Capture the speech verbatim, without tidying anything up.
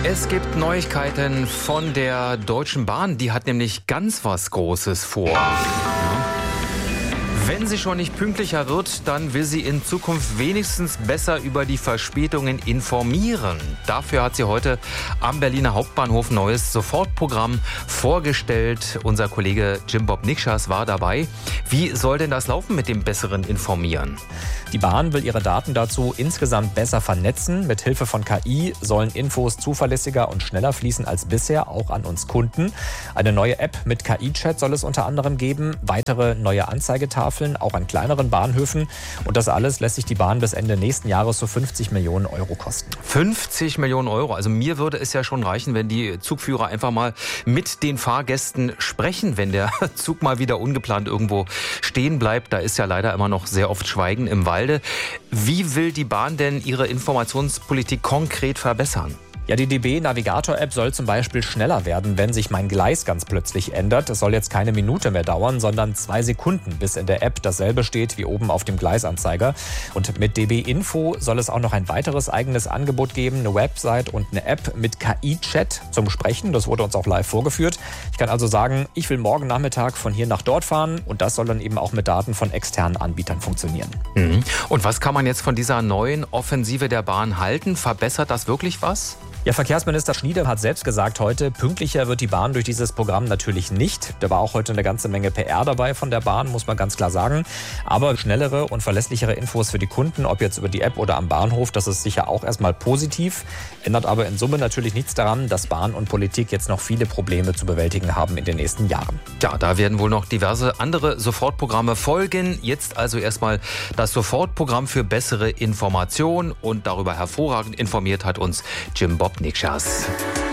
Es gibt Neuigkeiten von der Deutschen Bahn. Die hat nämlich ganz was Großes vor. Ja. Wenn sie schon nicht pünktlicher wird, dann will sie in Zukunft wenigstens besser über die Verspätungen informieren. Dafür hat sie heute am Berliner Hauptbahnhof ein neues Sofortprogramm vorgestellt. Unser Kollege Jim Bob Nikschas war dabei. Wie soll denn das laufen mit dem besseren Informieren? Die Bahn will ihre Daten dazu insgesamt besser vernetzen. Mit Hilfe von K I sollen Infos zuverlässiger und schneller fließen als bisher, auch an uns Kunden. Eine neue App mit K I-Chat soll es unter anderem geben. Weitere neue Anzeigetafeln, auch an kleineren Bahnhöfen. Und das alles lässt sich die Bahn bis Ende nächsten Jahres so fünfzig Millionen Euro kosten. fünfzig Millionen Euro. Also mir würde es ja schon reichen, wenn die Zugführer einfach mal mit den Fahrgästen sprechen, wenn der Zug mal wieder ungeplant irgendwo stehen bleibt. Da ist ja leider immer noch sehr oft Schweigen im Walde. Wie will die Bahn denn ihre Informationspolitik konkret verbessern? Ja, die D B-Navigator-App soll zum Beispiel schneller werden, wenn sich mein Gleis ganz plötzlich ändert. Es soll jetzt keine Minute mehr dauern, sondern zwei Sekunden, bis in der App dasselbe steht wie oben auf dem Gleisanzeiger. Und mit D B-Info soll es auch noch ein weiteres eigenes Angebot geben, eine Website und eine App mit K I-Chat zum Sprechen. Das wurde uns auch live vorgeführt. Ich kann also sagen, ich will morgen Nachmittag von hier nach dort fahren und das soll dann eben auch mit Daten von externen Anbietern funktionieren. Mhm. Und was kann man jetzt von dieser neuen Offensive der Bahn halten? Verbessert das wirklich was? Ja, Verkehrsminister Schniede hat selbst gesagt heute, pünktlicher wird die Bahn durch dieses Programm natürlich nicht. Da war auch heute eine ganze Menge P R dabei von der Bahn, muss man ganz klar sagen. Aber schnellere und verlässlichere Infos für die Kunden, ob jetzt über die App oder am Bahnhof, das ist sicher auch erstmal positiv. Ändert aber in Summe natürlich nichts daran, dass Bahn und Politik jetzt noch viele Probleme zu bewältigen haben in den nächsten Jahren. Ja, da werden wohl noch diverse andere Sofortprogramme folgen. Jetzt also erstmal das Sofortprogramm für bessere Information. Und darüber hervorragend informiert hat uns Jim Bob Nikschas.